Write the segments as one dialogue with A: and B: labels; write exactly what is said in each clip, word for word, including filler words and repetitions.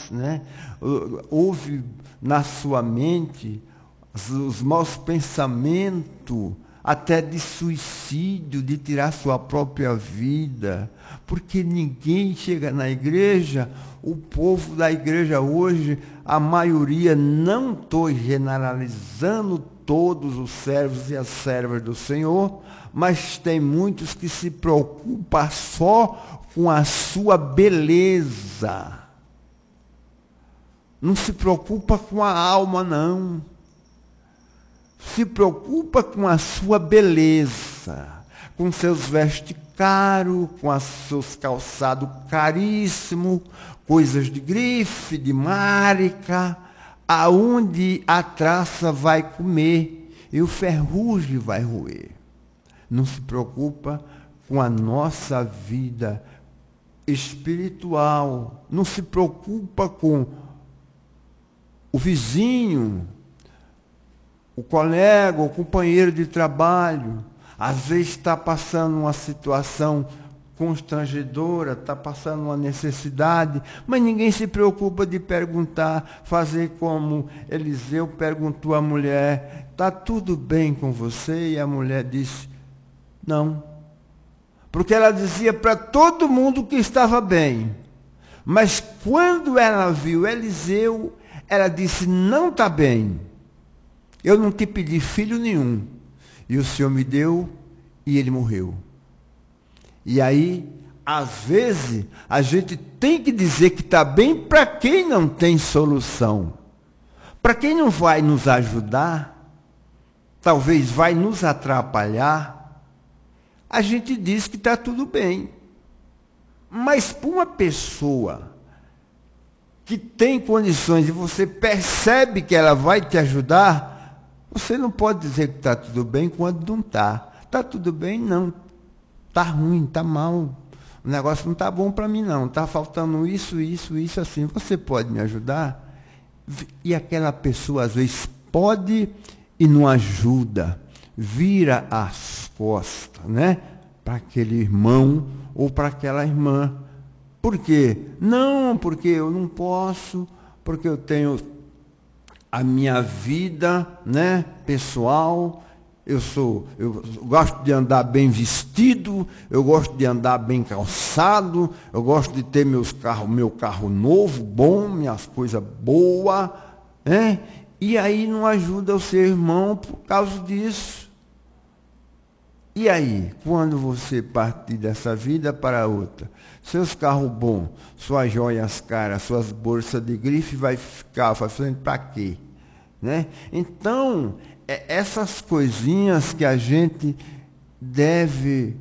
A: né? Houve na sua mente os, os maus pensamentos, até de suicídio, de tirar sua própria vida, porque ninguém chega na igreja. O povo da igreja hoje, a maioria, não estou generalizando todos os servos e as servas do Senhor, mas tem muitos que se preocupam só com a sua beleza. Não se preocupa com a alma, não. Se preocupa com a sua beleza, com seus vestes caros, com os seus calçados caríssimos, coisas de grife, de marca, aonde a traça vai comer e o ferrugem vai roer. Não se preocupa com a nossa vida espiritual, não se preocupa com o vizinho, o colega, o companheiro de trabalho. Às vezes está passando uma situação constrangedora, está passando uma necessidade, mas ninguém se preocupa de perguntar, fazer como Eliseu perguntou à mulher: está tudo bem com você? E a mulher disse: não. Porque ela dizia para todo mundo que estava bem. Mas quando ela viu Eliseu, ela disse: não está bem. Eu não te pedi filho nenhum. E o Senhor me deu e ele morreu. E aí, às vezes, a gente tem que dizer que está bem para quem não tem solução. Para quem não vai nos ajudar, talvez vai nos atrapalhar, a gente diz que está tudo bem. Mas para uma pessoa que tem condições e você percebe que ela vai te ajudar, você não pode dizer que está tudo bem quando não está. Está tudo bem? Não. Está ruim, está mal. O negócio não está bom para mim, não. Está faltando isso, isso, isso, assim. Você pode me ajudar? E aquela pessoa, às vezes, pode e não ajuda. Vira as costas, né? Para aquele irmão ou para aquela irmã. Por quê? Não, porque eu não posso, porque eu tenho a minha vida, né, pessoal. Eu sou, eu gosto de andar bem vestido, eu gosto de andar bem calçado, eu gosto de ter meus carros, meu carro novo, bom, minhas coisas boas, né? E aí não ajuda o seu irmão por causa disso. E aí, quando você partir dessa vida para outra, seus carros bons, suas joias caras, suas bolsas de grife vai ficar fazendo para quê? Né? Então, é essas coisinhas que a gente deve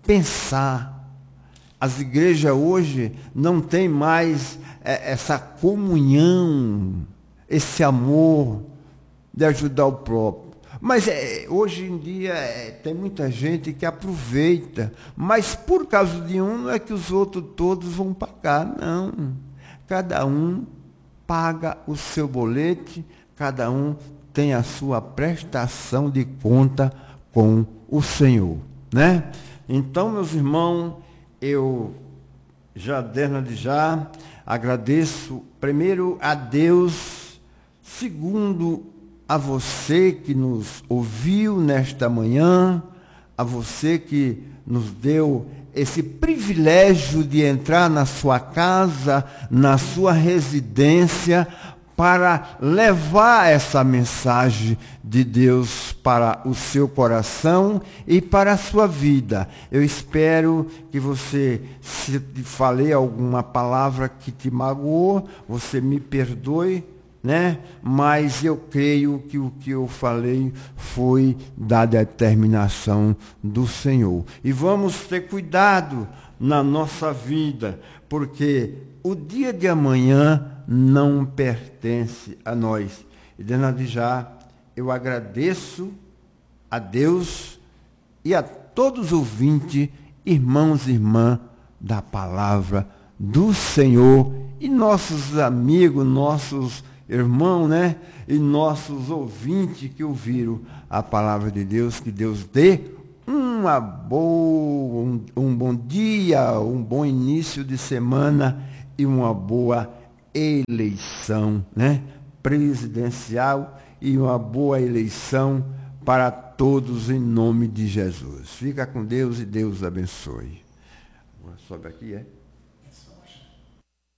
A: pensar. As igrejas hoje não têm mais é, essa comunhão, esse amor de ajudar o próprio. Mas é, hoje em dia é, tem muita gente que aproveita, mas por causa de um não é que os outros todos vão pagar, não. Cada um paga o seu boleto, cada um tem a sua prestação de conta com o Senhor, né? Então, meus irmãos, eu já desde já agradeço primeiro a Deus, segundo a você que nos ouviu nesta manhã, a você que nos deu esse privilégio de entrar na sua casa, na sua residência, para levar essa mensagem de Deus para o seu coração e para a sua vida. Eu espero que você, se te falei alguma palavra que te magoou, você me perdoe, né? Mas eu creio que o que eu falei foi da determinação do Senhor. E vamos ter cuidado na nossa vida, porque o dia de amanhã não pertence a nós. E desde já eu agradeço a Deus e a todos os ouvintes, irmãos e irmãs da palavra do Senhor e nossos amigos, nossos irmãos, né? E nossos ouvintes que ouviram a palavra de Deus. Que Deus dê uma boa, um, um bom dia, um bom início de semana e uma boa eleição, né? Presidencial, e uma boa eleição para todos em nome de Jesus. Fica com Deus e Deus abençoe. Sobe aqui, é?